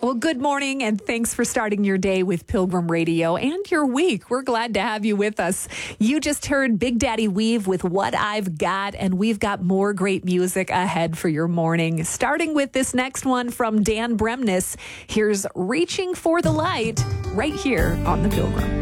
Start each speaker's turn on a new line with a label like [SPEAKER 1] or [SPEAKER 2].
[SPEAKER 1] Well, good morning, and thanks for starting your day with Pilgrim Radio and your week. We're glad to have you with us. You just heard Big Daddy Weave with What I've Got, and we've got more great music ahead for your morning. Starting with this next one from Dan Bremnes. Here's Reaching for the Light right here on The Pilgrim.